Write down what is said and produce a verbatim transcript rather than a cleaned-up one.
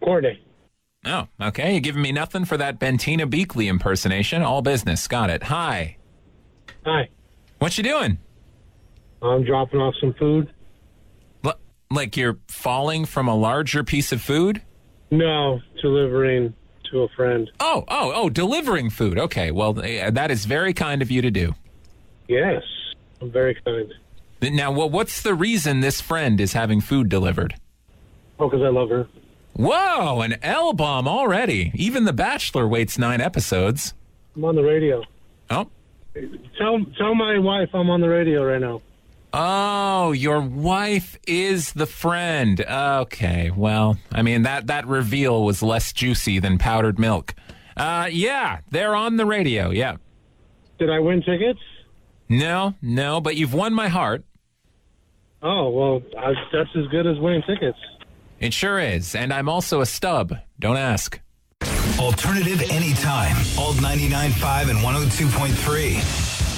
Courtney. Oh, okay. You giving me nothing for that Bentina Beakley impersonation. All business. Got it. Hi. Hi. What you doing? I'm dropping off some food. L- like you're falling from a larger piece of food? No, delivering to a friend. Oh, oh, oh, delivering food. Okay, well, eh, that is very kind of you to do. Yes, I'm very kind. Now, well, what's the reason this friend is having food delivered? Oh, because I love her. Whoa, an L-bomb already. Even The Bachelor waits nine episodes. I'm on the radio. Oh. Tell tell my wife I'm on the radio right now. Oh, your wife is the friend. Okay, well, I mean, that, that reveal was less juicy than powdered milk. Uh, yeah, they're on the radio, yeah. Did I win tickets? No, no, but you've won my heart. Oh, well, I, that's as good as winning tickets. It sure is, and I'm also a stub. Don't ask. Alternative anytime. Alt ninety-nine point five and one oh two point three.